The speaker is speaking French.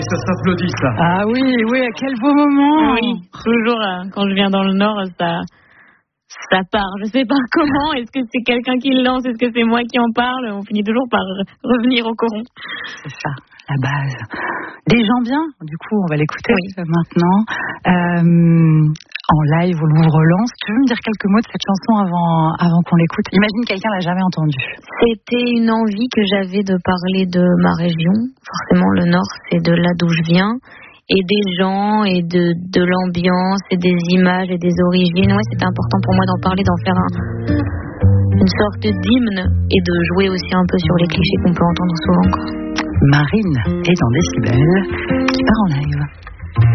ça s'applaudit, ça. Ah oui, quel beau moment. Oui, toujours quand je viens dans le Nord, ça part. Je sais pas comment. Est-ce que c'est quelqu'un qui le lance? Est-ce que c'est moi qui en parle? On finit toujours par revenir au coron. C'est ça, la base. Des gens bien, du coup, on va l'écouter maintenant. En live, on vous relance. Tu veux me dire quelques mots de cette chanson avant qu'on l'écoute? Imagine quelqu'un l'a jamais entendue. C'était une envie que j'avais de parler de ma région. Forcément, le Nord, c'est de là d'où je viens. Et des gens, et de l'ambiance, et des images, et des origines. Ouais, c'était important pour moi d'en parler, d'en faire une sorte d'hymne, et de jouer aussi un peu sur les clichés qu'on peut entendre souvent, quoi. Marine est dans Décibel, qui part en live.